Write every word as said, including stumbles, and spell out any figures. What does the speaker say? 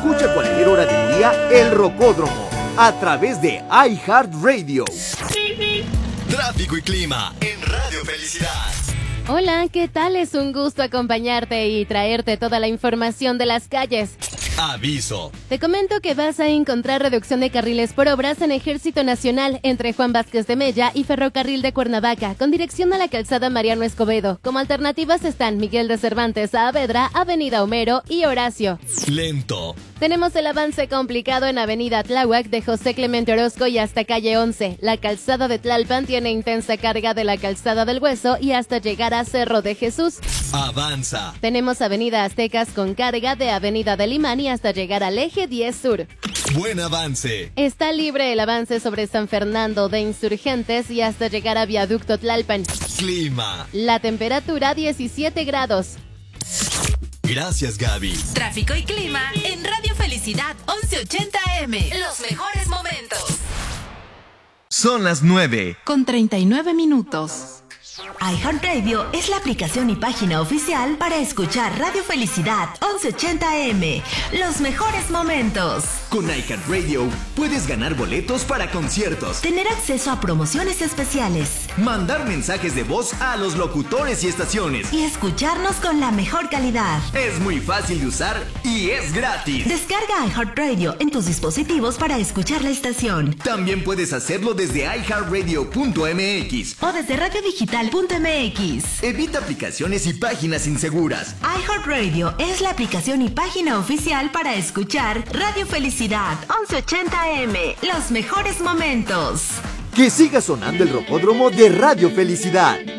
Escucha a cualquier hora del día El Rocódromo a través de iHeartRadio. Tráfico y clima en Radio Felicidad. Hola, ¿qué tal? Es un gusto acompañarte y traerte toda la información de las calles. Aviso. Te comento que vas a encontrar reducción de carriles por obras en Ejército Nacional entre Juan Vázquez de Mella y Ferrocarril de Cuernavaca, con dirección a la calzada Mariano Escobedo. Como alternativas están Miguel de Cervantes, Saavedra, Avenida Homero y Horacio. Lento. Tenemos el avance complicado en Avenida Tláhuac de José Clemente Orozco y hasta calle once. La calzada de Tlalpan tiene intensa carga de la calzada del Hueso y hasta llegar a Cerro de Jesús. Avanza. Tenemos Avenida Aztecas con carga de Avenida del Imán y hasta llegar al eje diez sur. Buen avance. Está libre el avance sobre San Fernando de Insurgentes y hasta llegar a Viaducto Tlalpan. Clima. La temperatura diecisiete grados. Gracias, Gaby. Tráfico y clima en Radio Felicidad once ochenta A M. Los mejores momentos. Son las nueve. Con treinta y nueve minutos. iHeartRadio es la aplicación y página oficial para escuchar Radio Felicidad once ochenta A M. Los mejores momentos. Con iHeartRadio puedes ganar boletos para conciertos, Tener acceso a promociones especiales mandar mensajes de voz a los locutores y estaciones. y escucharnos con la mejor calidad. Es muy fácil de usar y es gratis. Descarga iHeartRadio en tus dispositivos para escuchar la estación También puedes hacerlo desde i heart radio punto m x. o desde radiodigital punto m x. Evita aplicaciones y páginas inseguras. iHeartRadio es la aplicación y página oficial para escuchar Radio Felicidad once ochenta A M. Los mejores momentos. Que siga sonando el Rocódromo de Radio Felicidad.